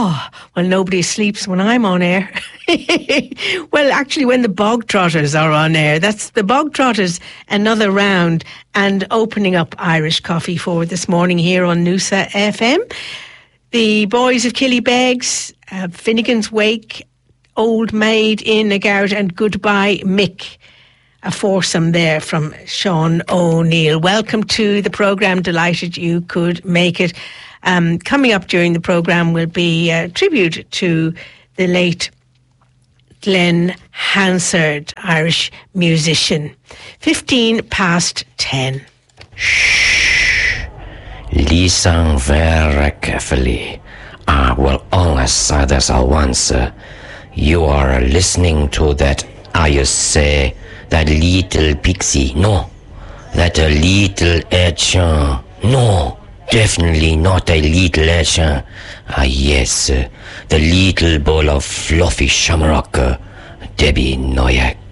Oh, well, nobody sleeps when I'm on air. Well, actually, when the Bog Trotters are on air. That's the Bog Trotters, another round, and opening up Irish Coffee for this morning here on Noosa FM. The boys of Killybegs, Finnegan's Wake, Old Maid in a Garret, and Goodbye Mick. A foursome there from Sean O'Neill. Welcome to the programme. Delighted you could make it. Coming up during the programme will be a tribute to the late Glenn Hansard, Irish musician. 10:15. Shh. Listen very carefully. I will only say this once. You are listening to that, you say, that little pixie. No. That little urchin. No. Definitely not a little urchin. Yes. The little ball of fluffy shamrock. Debbie Noyak.